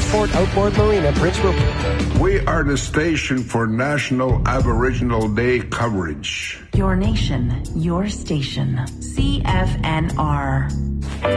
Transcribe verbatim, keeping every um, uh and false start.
Westport Outboard Marina, Prince Rupert. We are the station for National Aboriginal Day coverage. Your nation, your station. C F N R.